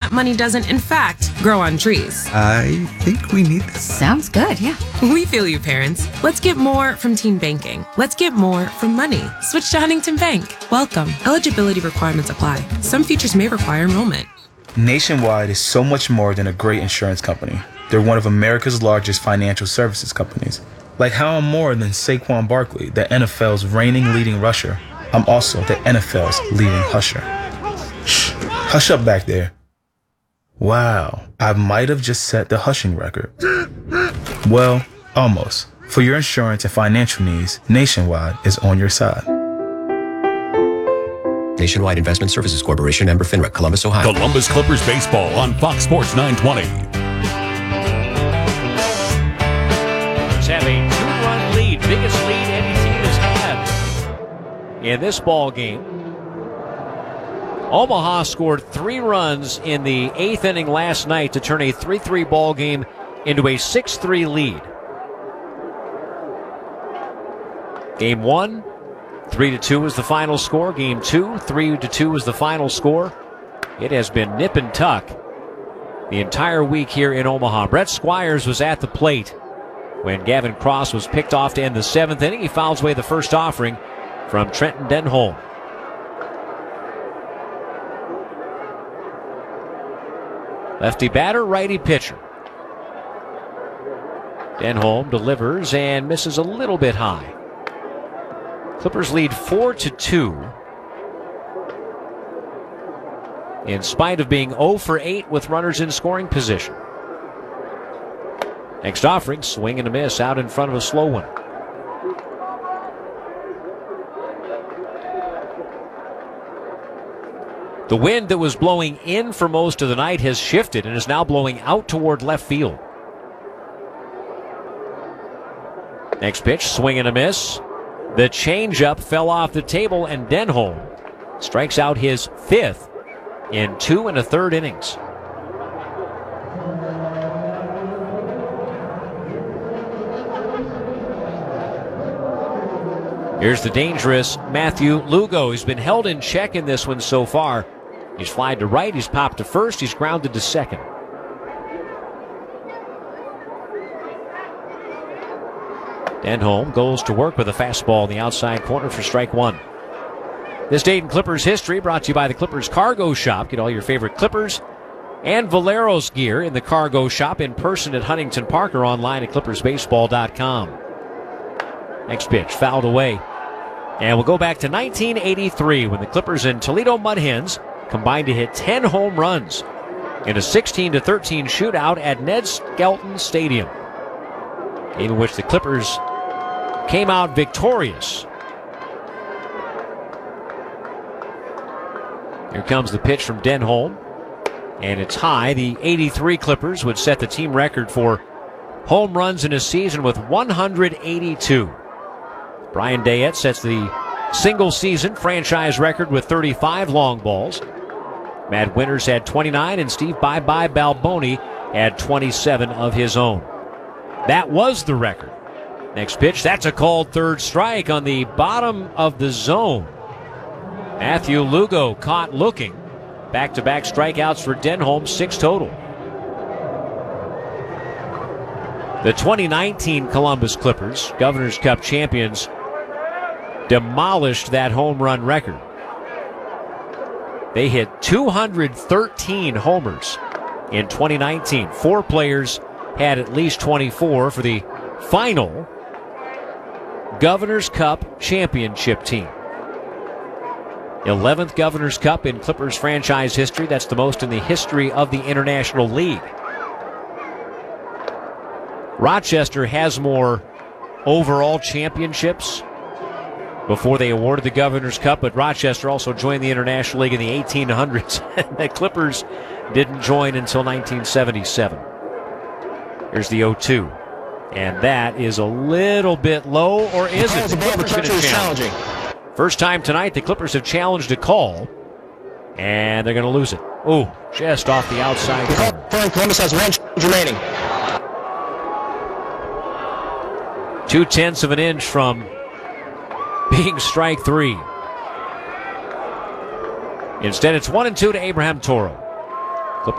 that money doesn't, in fact, grow on trees. I think we need this. Sounds good, yeah. We feel you, parents. Let's get more from teen banking. Let's get more from money. Switch to Huntington Bank. Welcome. Eligibility requirements apply. Some features may require enrollment. Nationwide is so much more than a great insurance company. They're one of America's largest financial services companies. Like how I'm more than Saquon Barkley, the NFL's reigning leading rusher. I'm also the NFL's leading husher. Shh, hush up back there. Wow, I might have just set the hushing record. Well, almost. For your insurance and financial needs, Nationwide is on your side. Nationwide Investment Services Corporation, member FINRA, Columbus, Ohio. Columbus Clippers baseball on Fox Sports 920. Have a 2-run lead, biggest lead any team has had in this ball game. Omaha scored 3 runs in the 8th inning last night to turn a 3-3 ball game into a 6-3 lead. Game 1, 3-2 was the final score. Game 2, 3-2 was the final score. It has been nip and tuck the entire week here in Omaha. Brett Squires was at the plate when Gavin Cross was picked off to end the 7th inning. He fouls away the first offering from Trenton Denholm. Lefty batter, righty pitcher. Denholm delivers and misses a little bit high. Clippers lead 4-2. In spite of being 0 for 8 with runners in scoring position. Next offering, swing and a miss out in front of a slow one. The wind that was blowing in for most of the night has shifted and is now blowing out toward left field. Next pitch, swing and a miss. The changeup fell off the table and Denholm strikes out his 5th in 2 1/3 innings. Here's the dangerous Matthew Lugo. He's been held in check in this one so far. He's flied to right, he's popped to first, he's grounded to second. Denholm goes to work with a fastball in the outside corner for strike 1. This Dayton Clippers history brought to you by the Clippers Cargo Shop. Get all your favorite Clippers and Valeros gear in the Cargo Shop in person at Huntington Park or online at clippersbaseball.com. Next pitch, fouled away. And we'll go back to 1983 when the Clippers and Toledo Mud Hens combined to hit 10 home runs in a 16-13 shootout at Ned Skelton Stadium, in which the Clippers came out victorious. Here comes the pitch from Denholm, and it's high. The 83 Clippers would set the team record for home runs in a season with 182. Brian Dayette sets the single-season franchise record with 35 long balls. Matt Winters had 29, and Steve Bye-Bye Balboni had 27 of his own. That was the record. Next pitch, that's a called third strike on the bottom of the zone. Matthew Lugo caught looking. Back-to-back strikeouts for Denholm, 6 total. The 2019 Columbus Clippers, Governor's Cup champions, demolished that home run record. They hit 213 homers in 2019. 4 players had at least 24 for the final Governor's Cup championship team. 11th Governor's Cup in Clippers franchise history. That's the most in the history of the International League. Rochester has more overall championships before they awarded the Governor's Cup, but Rochester also joined the International League in the 1800s. The Clippers didn't join until 1977. Here's the 0-2. And that is a little bit low, or is it? The Clippers going to challenge. First time tonight the Clippers have challenged a call, and they're going to lose it. Oh, just off the outside corner. Columbus has 1 change remaining. 0.2 of an inch from being strike 3. Instead, it's 1-2 to Abraham Toro.